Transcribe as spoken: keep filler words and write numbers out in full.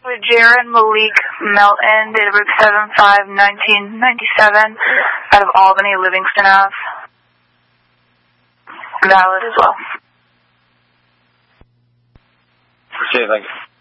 With Jaron Malik Melton, date of birth seven five nineteen ninety-seven, out of Albany, Livingston Ave. Valid as well. Okay, thank you.